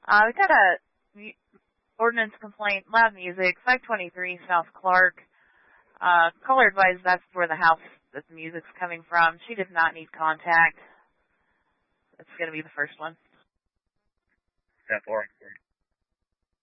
We got a ordinance complaint, loud music, 523 South Clark. Caller advised that's where the house that the music's coming from. She does not need contact. That's going to be the first one. 10-4.